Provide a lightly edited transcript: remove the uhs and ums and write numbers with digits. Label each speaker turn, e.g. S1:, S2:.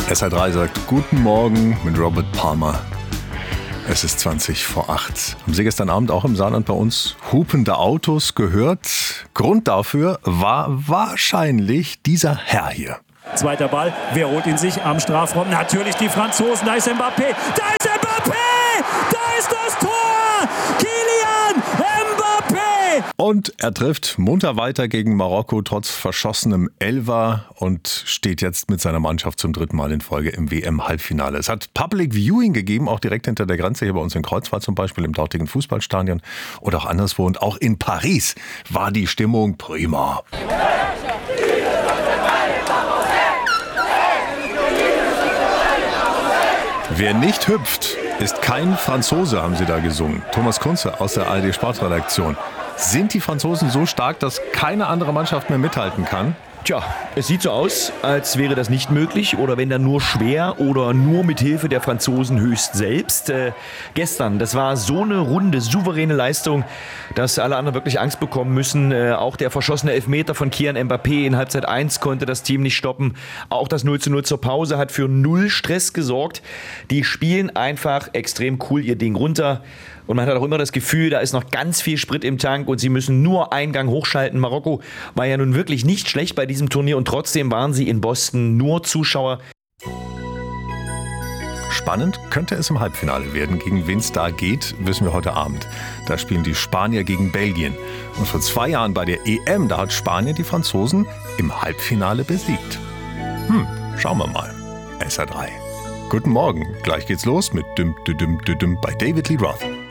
S1: SR3 sagt Guten Morgen mit Robert Palmer. Es ist 20 vor 8. Haben Sie gestern Abend auch im Saarland bei uns hupende Autos gehört? Grund dafür war wahrscheinlich dieser Herr hier.
S2: Zweiter Ball, wer holt ihn sich am Strafraum? Natürlich die Franzosen, da ist Mbappé, da ist Mbappé, da ist das Tor, Kylian Mbappé!
S1: Und er trifft munter weiter gegen Marokko trotz verschossenem Elfer und steht jetzt mit seiner Mannschaft zum 3. Mal in Folge im WM-Halbfinale. Es hat Public Viewing gegeben, auch direkt hinter der Grenze, hier bei uns in Kreuzwald zum Beispiel, im dortigen Fußballstadion oder auch anderswo. Und auch in Paris war die Stimmung prima. Wer nicht hüpft, ist kein Franzose, haben sie da gesungen. Thomas Kunze aus der ARD-Sportredaktion. Sind die Franzosen so stark, dass keine andere Mannschaft mehr mithalten kann?
S3: Tja, es sieht so aus, als wäre das nicht möglich oder wenn dann nur schwer oder nur mit Hilfe der Franzosen höchst selbst. Gestern, das war so eine runde, souveräne Leistung, dass alle anderen wirklich Angst bekommen müssen. Auch der verschossene Elfmeter von Kylian Mbappé in Halbzeit 1 konnte das Team nicht stoppen. Auch das 0:0 zur Pause hat für null Stress gesorgt. Die spielen einfach extrem cool ihr Ding runter. Und man hat auch immer das Gefühl, da ist noch ganz viel Sprit im Tank und sie müssen nur einen Gang hochschalten. Marokko war ja nun wirklich nicht schlecht bei diesem Turnier und trotzdem waren sie in Boston nur Zuschauer.
S1: Spannend könnte es im Halbfinale werden. Gegen wen es da geht, wissen wir heute Abend. Da spielen die Spanier gegen Belgien. Und vor 2 Jahren bei der EM, da hat Spanien die Franzosen im Halbfinale besiegt. Schauen wir mal. SR3. Guten Morgen. Gleich geht's los mit Düm bei David Lee Roth.